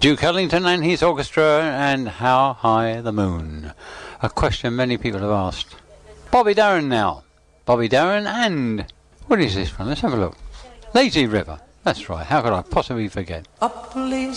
Duke Ellington and his orchestra and How High the Moon. A question many people have asked. Bobby Darin now. Bobby Darin and... what is this one? Let's have a look. Lazy River. That's right. How could I possibly forget?